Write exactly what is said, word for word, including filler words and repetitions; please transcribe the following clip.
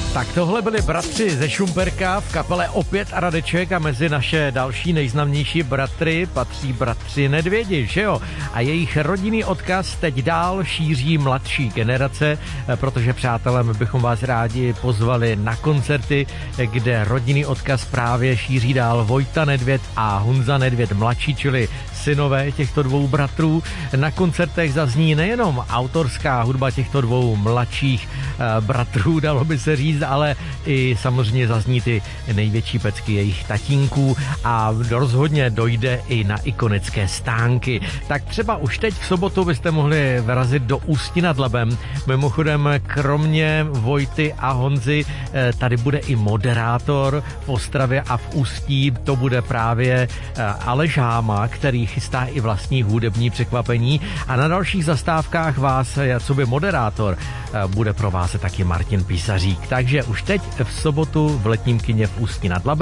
Tak tohle byli bratři ze Šumperka v kapele Opět a Radeček a mezi naše další nejznámější bratry patří bratři Nedvědi, že jo? A jejich rodinný odkaz teď dál šíří mladší generace, protože přátelé, my bychom vás rádi pozvali na koncerty, kde rodinný odkaz právě šíří dál Vojta Nedvěd a Honza Nedvěd mladší, čili synové těchto dvou bratrů. Na koncertech zazní nejenom autorská hudba těchto dvou mladších uh, bratrů, dalo by se říct, ale i samozřejmě zazní ty největší pecky jejich tatínků a rozhodně dojde i na ikonické stánky. Tak třeba už teď v sobotu byste mohli vyrazit do Ústí nad Labem. Mimochodem, kromě Vojty a Honzy, tady bude i moderátor v Ostravě a v Ústí. To bude právě Aleš Háma, který chystá i vlastní hudební překvapení a na dalších zastávkách vás, co by moderátor, bude provázet taky Martin Písařík. Takže už teď v sobotu v letním kině v Ústí nad Labem